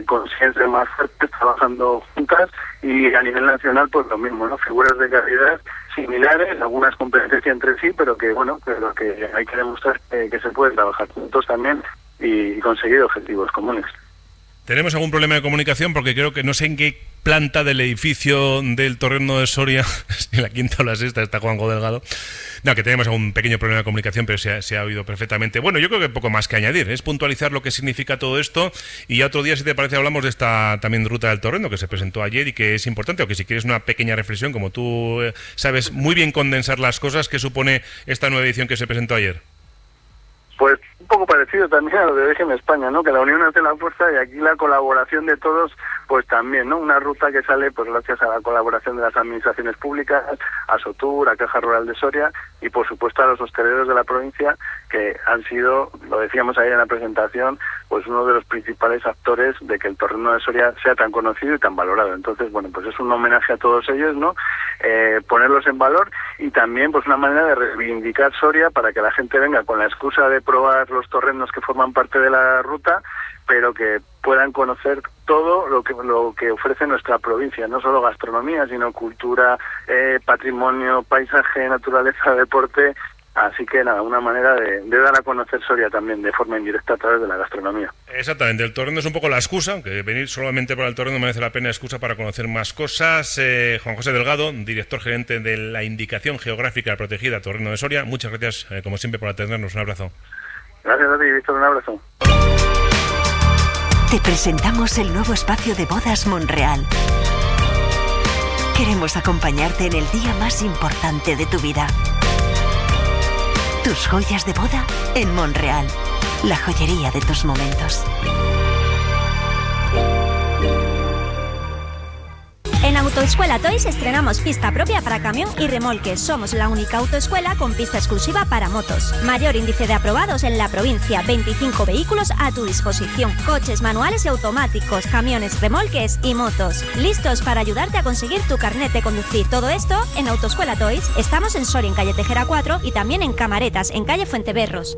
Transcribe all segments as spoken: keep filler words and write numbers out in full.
consiguen ser más fuertes trabajando juntas, y a nivel nacional pues lo mismo, ¿no? Figuras de calidad similares, algunas competencias entre sí, pero que bueno, pero que hay que demostrar que, que se puede trabajar juntos también y, y conseguir objetivos comunes. ¿Tenemos algún problema de comunicación? Porque creo que no sé en qué planta del edificio del Torrendo de Soria, en la quinta o la sexta, está Juanjo Delgado. No, que tenemos algún pequeño problema de comunicación, pero se ha, se ha oído perfectamente. Bueno, yo creo que poco más que añadir, es puntualizar lo que significa todo esto, y ya otro día, si te parece, hablamos de esta también ruta del Torrendo que se presentó ayer y que es importante, aunque si quieres una pequeña reflexión, como tú eh, sabes muy bien condensar las cosas, ¿qué supone esta nueva edición que se presentó ayer? Pues un poco parecido también a lo de Origen España, ¿no? Que la unión hace la fuerza, y aquí la colaboración de todos, pues también, ¿no? Una ruta que sale pues gracias a la colaboración de las administraciones públicas, a Sotur, a Caja Rural de Soria, y por supuesto a los hosteleros de la provincia, que han sido, lo decíamos ayer en la presentación, pues uno de los principales actores de que el Torrendo de Soria sea tan conocido y tan valorado. Entonces, bueno, pues es un homenaje a todos ellos, ¿no? Eh, ponerlos en valor, y también pues una manera de reivindicar Soria para que la gente venga con la excusa de probar los torrendos que forman parte de la ruta, pero que puedan conocer todo lo que lo que ofrece nuestra provincia, no solo gastronomía, sino cultura, eh, patrimonio, paisaje, naturaleza, deporte. Así que nada, una manera de, de dar a conocer Soria también de forma indirecta a través de la gastronomía. Exactamente, el Torrendo es un poco la excusa, aunque venir solamente para el Torrendo merece la pena, excusa para conocer más cosas. Eh, Juan José Delgado, director gerente de la Indicación Geográfica Protegida Torrendo de Soria, muchas gracias, eh, como siempre, por atendernos. Un abrazo. Gracias a ti, Víctor, un abrazo. Te presentamos el nuevo espacio de bodas Monreal. Queremos acompañarte en el día más importante de tu vida. Tus joyas de boda en Monreal, la joyería de tus momentos. En Autoescuela Toys estrenamos pista propia para camión y remolque. Somos la única autoescuela con pista exclusiva para motos. Mayor índice de aprobados en la provincia. veinticinco vehículos a tu disposición. Coches manuales y automáticos, camiones, remolques y motos. Listos para ayudarte a conseguir tu carnet de conducir. Todo esto en Autoescuela Toys. Estamos en Soria, en calle Tejera cuatro, y también en Camaretas, en calle Fuenteberros.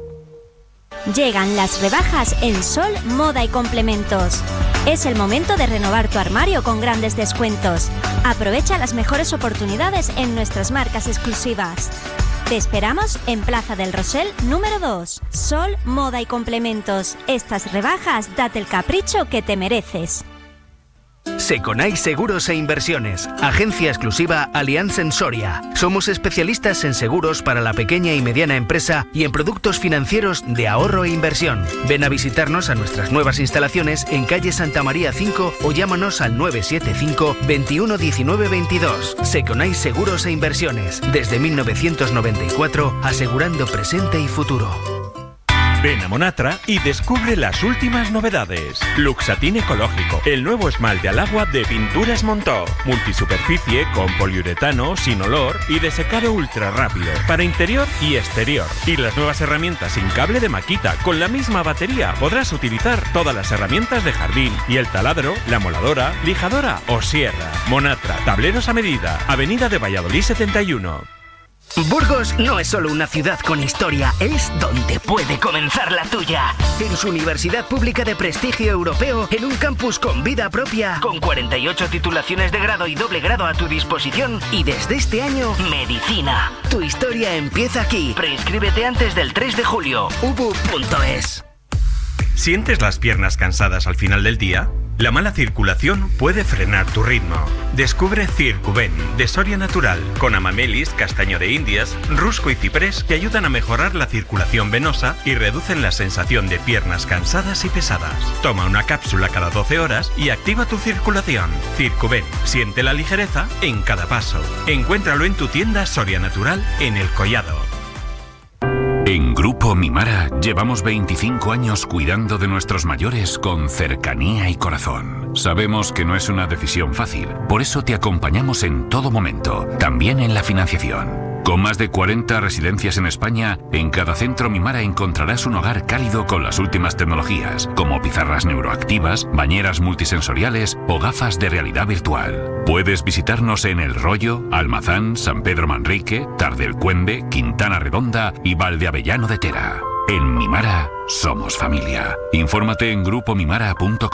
Llegan las rebajas en Sol Moda y Complementos. Es el momento de renovar tu armario con grandes descuentos. Aprovecha las mejores oportunidades en nuestras marcas exclusivas. Te esperamos en Plaza del Rosell número dos. Sol Moda y Complementos. Estas rebajas, date el capricho que te mereces. Seconai Seguros e Inversiones, agencia exclusiva Allianz en Soria. Somos especialistas en seguros para la pequeña y mediana empresa y en productos financieros de ahorro e inversión. Ven a visitarnos a nuestras nuevas instalaciones en calle Santa María cinco o llámanos al nueve siete cinco, veintiuno diecinueve veintidós. Seconai Seguros e Inversiones, desde mil novecientos noventa y cuatro, asegurando presente y futuro. Ven a Monatra y descubre las últimas novedades. Luxatín ecológico, el nuevo esmalte al agua de Pinturas Montó. Multisuperficie con poliuretano, sin olor y de secado ultra rápido para interior y exterior. Y las nuevas herramientas sin cable de Makita. Con la misma batería podrás utilizar todas las herramientas de jardín y el taladro, la moladora, lijadora o sierra. Monatra, tableros a medida. Avenida de Valladolid setenta y uno. Burgos no es solo una ciudad con historia, es donde puede comenzar la tuya. En su universidad pública de prestigio europeo, en un campus con vida propia, con cuarenta y ocho titulaciones de grado y doble grado a tu disposición, y desde este año, medicina. Tu historia empieza aquí. Preinscríbete antes del tres de julio. u b u punto es. ¿Sientes las piernas cansadas al final del día? La mala circulación puede frenar tu ritmo. Descubre Circuven, de Soria Natural, con amamelis, castaño de indias, rusco y ciprés que ayudan a mejorar la circulación venosa y reducen la sensación de piernas cansadas y pesadas. Toma una cápsula cada doce horas y activa tu circulación. Circuven, siente la ligereza en cada paso. Encuéntralo en tu tienda Soria Natural en El Collado. En Grupo Mimara llevamos veinticinco años cuidando de nuestros mayores con cercanía y corazón. Sabemos que no es una decisión fácil, por eso te acompañamos en todo momento, también en la financiación. Con más de cuarenta residencias en España, en cada centro Mimara encontrarás un hogar cálido con las últimas tecnologías, como pizarras neuroactivas, bañeras multisensoriales o gafas de realidad virtual. Puedes visitarnos en El Rollo, Almazán, San Pedro Manrique, Tardelcuende, Quintana Redonda y Valdeavellano de Tera. En Mimara somos familia. Infórmate en grupo mimara punto com.